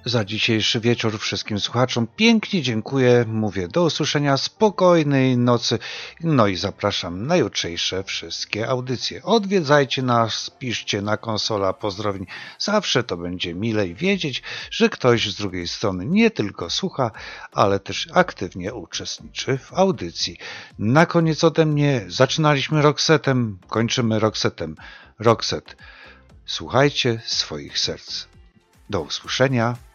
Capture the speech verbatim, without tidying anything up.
za dzisiejszy wieczór wszystkim słuchaczom. Pięknie dziękuję, mówię do usłyszenia, spokojnej nocy, no i zapraszam na jutrzejsze wszystkie audycje. Odwiedzajcie nas, piszcie na konsola pozdrowień, zawsze to będzie milej wiedzieć, że ktoś z drugiej strony nie tylko słucha, ale też aktywnie uczestniczy w audycji. Na koniec ode mnie, zaczynaliśmy Roxetem, kończymy Roxetem. Roxet, słuchajcie swoich serc. Do usłyszenia.